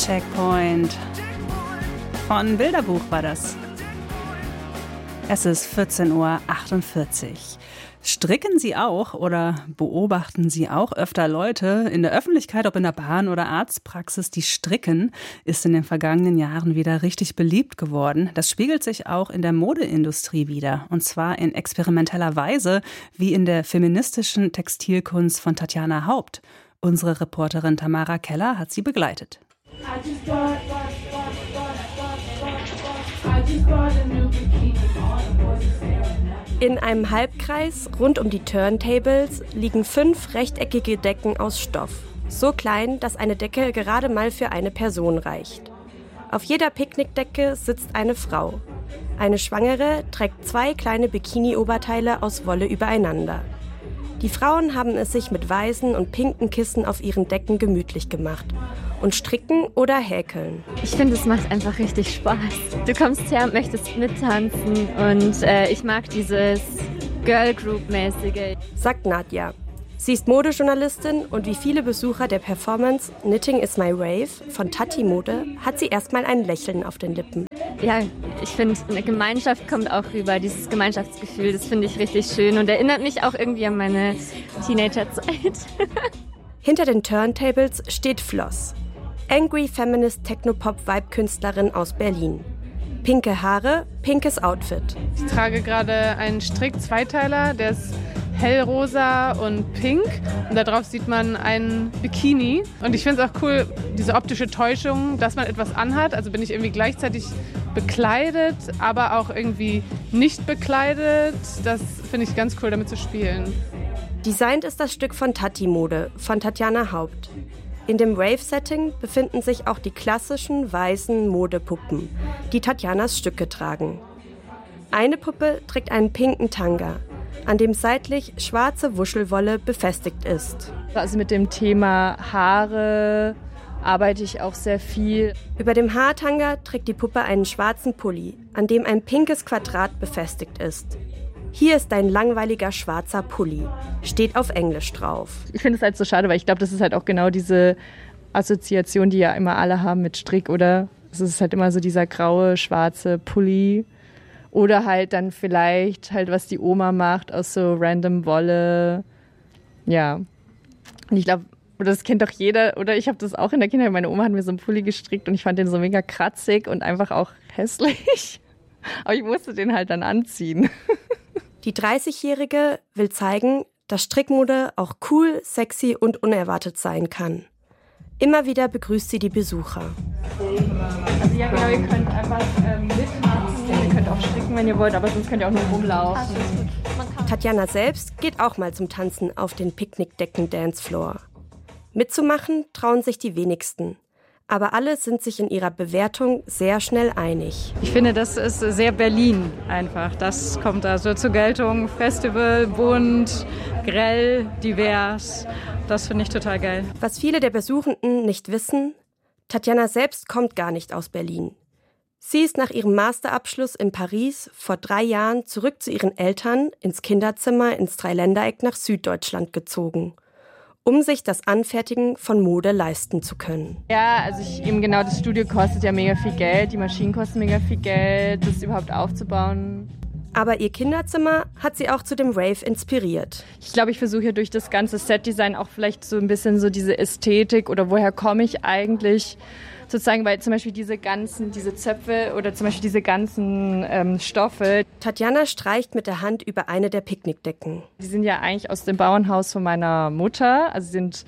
Checkpoint. Von Bilderbuch war das. Es ist 14:48 Uhr. Stricken Sie auch oder beobachten Sie auch öfter Leute in der Öffentlichkeit, ob in der Bahn oder Arztpraxis, die stricken, ist in den vergangenen Jahren wieder richtig beliebt geworden. Das spiegelt sich auch in der Modeindustrie wider, und zwar in experimenteller Weise, wie in der feministischen Textilkunst von Tatjana Haupt. Unsere Reporterin Tamara Keller hat sie begleitet. In einem Halbkreis rund um die Turntables liegen 5 rechteckige Decken aus Stoff. So klein, dass eine Decke gerade mal für eine Person reicht. Auf jeder Picknickdecke sitzt eine Frau. Eine Schwangere trägt 2 kleine Bikini-Oberteile aus Wolle übereinander. Die Frauen haben es sich mit weißen und pinken Kissen auf ihren Decken gemütlich gemacht und stricken oder häkeln. Ich finde, es macht einfach richtig Spaß. Du kommst her und möchtest mittanzen und ich mag dieses Girl-Group-mäßige. Sagt Nadja. Sie ist Modejournalistin und wie viele Besucher der Performance Knitting is my Rave von Tati Mode hat sie erstmal ein Lächeln auf den Lippen. Ja, ich finde, eine Gemeinschaft kommt auch rüber, dieses Gemeinschaftsgefühl, das finde ich richtig schön und erinnert mich auch irgendwie an meine Teenagerzeit. Hinter den Turntables steht Floss, Angry Feminist Technopop-Vibe-Künstlerin aus Berlin. Pinke Haare, pinkes Outfit. Ich trage gerade einen Strick-Zweiteiler, der ist hellrosa und pink. Und da drauf sieht man einen Bikini. Und ich finde es auch cool, diese optische Täuschung, dass man etwas anhat. Also bin ich irgendwie gleichzeitig bekleidet, aber auch irgendwie nicht bekleidet. Das finde ich ganz cool, damit zu spielen. Designt ist das Stück von Tati Mode, von Tatjana Haupt. In dem Rave-Setting befinden sich auch die klassischen weißen Modepuppen, die Tatjanas Stücke tragen. Eine Puppe trägt einen pinken Tanga, an dem seitlich schwarze Wuschelwolle befestigt ist. Also mit dem Thema Haare arbeite ich auch sehr viel. Über dem Haartanga trägt die Puppe einen schwarzen Pulli, an dem ein pinkes Quadrat befestigt ist. Hier ist ein langweiliger schwarzer Pulli, steht auf Englisch drauf. Ich finde es halt so schade, weil ich glaube, das ist halt auch genau diese Assoziation, die ja immer alle haben mit Strick, oder? Es ist halt immer so dieser graue, schwarze Pulli. Oder halt dann vielleicht halt, was die Oma macht aus so random Wolle. Ja. Und ich glaube, oder das kennt doch jeder, oder ich habe das auch in der Kindheit. Meine Oma hat mir so einen Pulli gestrickt und ich fand den so mega kratzig und einfach auch hässlich. Aber ich musste den halt dann anziehen. Die 30-Jährige will zeigen, dass Strickmode auch cool, sexy und unerwartet sein kann. Immer wieder begrüßt sie die Besucher. Also ja, genau, ihr könnt einfach mitmachen, ihr könnt auch stricken, wenn ihr wollt, aber sonst könnt ihr auch nur rumlaufen. Tatjana selbst geht auch mal zum Tanzen auf den Picknickdecken-Dancefloor. Mitzumachen trauen sich die wenigsten. Aber alle sind sich in ihrer Bewertung sehr schnell einig. Ich finde, das ist sehr Berlin einfach. Das kommt also zur Geltung. Festival, bunt, grell, divers. Das finde ich total geil. Was viele der Besuchenden nicht wissen, Tatjana selbst kommt gar nicht aus Berlin. Sie ist nach ihrem Masterabschluss in Paris vor 3 Jahren zurück zu ihren Eltern ins Kinderzimmer ins Dreiländereck nach Süddeutschland gezogen, um sich das Anfertigen von Mode leisten zu können. Ja, also eben genau, das Studio kostet ja mega viel Geld, die Maschinen kosten mega viel Geld, das überhaupt aufzubauen. Aber ihr Kinderzimmer hat sie auch zu dem Rave inspiriert. Ich glaube, ich versuche hier durch das ganze Setdesign auch vielleicht so ein bisschen so diese Ästhetik oder woher komme ich eigentlich sozusagen, weil zum Beispiel diese Zöpfe oder zum Beispiel diese ganzen Stoffe. Tatjana streicht mit der Hand über eine der Picknickdecken. Die sind ja eigentlich aus dem Bauernhaus von meiner Mutter, also sind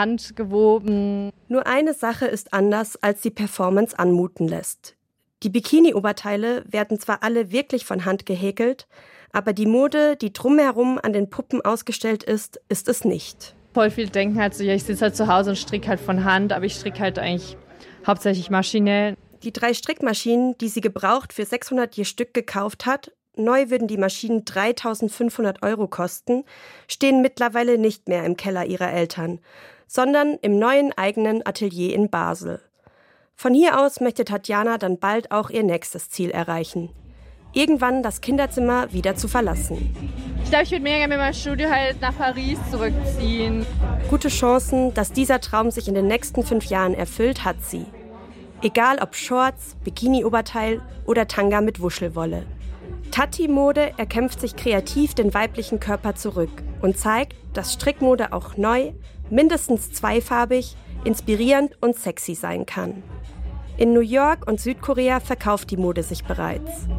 handgewoben. Nur eine Sache ist anders, als die Performance anmuten lässt. Die Bikini-Oberteile werden zwar alle wirklich von Hand gehäkelt, aber die Mode, die drumherum an den Puppen ausgestellt ist, ist es nicht. Voll viel denken halt so, ja, ich sitze halt zu Hause und stricke halt von Hand, aber ich stricke halt eigentlich hauptsächlich maschinell. Die 3 Strickmaschinen, die sie gebraucht für 600 je Stück gekauft hat, neu würden die Maschinen 3.500 € kosten, stehen mittlerweile nicht mehr im Keller ihrer Eltern, sondern im neuen eigenen Atelier in Basel. Von hier aus möchte Tatjana dann bald auch ihr nächstes Ziel erreichen. Irgendwann das Kinderzimmer wieder zu verlassen. Ich glaube, ich würde mega gerne mit meinem Studio halt nach Paris zurückziehen. Gute Chancen, dass dieser Traum sich in den nächsten 5 Jahren erfüllt, hat sie. Egal ob Shorts, Bikini-Oberteil oder Tanga mit Wuschelwolle. Tatti-Mode erkämpft sich kreativ den weiblichen Körper zurück und zeigt, dass Strickmode auch neu, mindestens zweifarbig, inspirierend und sexy sein kann. In New York und Südkorea verkauft die Mode sich bereits.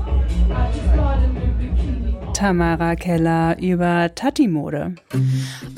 Tamara Keller über Tatti-Mode.